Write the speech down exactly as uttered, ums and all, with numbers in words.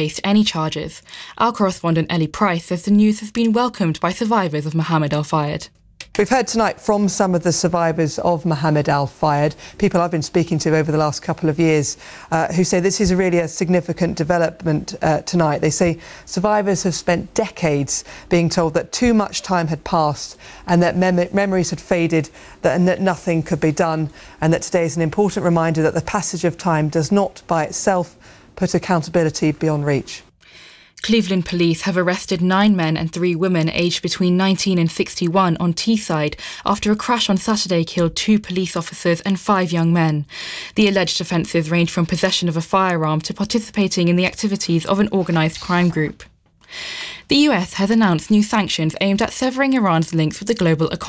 faced any charges. Our correspondent Ellie Price says the news has been welcomed by survivors of Mohammed Al-Fayed. We've heard tonight from some of the survivors of Mohammed Al-Fayed, people I've been speaking to over the last couple of years, uh, who say this is really a significant development uh, tonight. They say survivors have spent decades being told that too much time had passed and that mem- memories had faded that, and that nothing could be done, and that today is an important reminder that the passage of time does not by itself put accountability beyond reach. Cleveland police have arrested nine men and three women aged between nineteen and sixty-one on Teesside after a crash on Saturday killed two police officers and five young men. The alleged offences range from possession of a firearm to participating in the activities of an organised crime group. The U S has announced new sanctions aimed at severing Iran's links with the global economy.